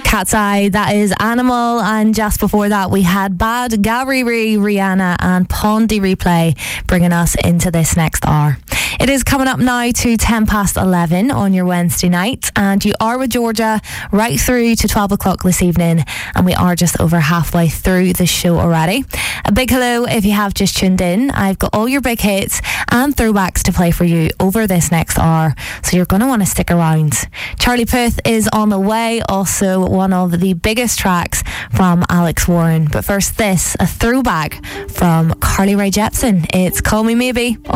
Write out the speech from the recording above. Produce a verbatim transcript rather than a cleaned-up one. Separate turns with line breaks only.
Cat's Eye, that is Animal, and just before that we had Bad, Gallery, Rihanna and Pondy Replay bringing us into this next hour. It is coming up now to ten past eleven on your Wednesday night, and you are with Georgia right through to twelve o'clock this evening, and we are just over halfway through the show already. A big hello if you have just tuned in. I've got all your big hits and throwbacks to play for you over this next hour, so you're going to want to stick around. Charlie Puth is on the way, also one of the biggest tracks from Alex Warren. But first this, a throwback from Carly Rae Jepsen. It's Call Me Maybe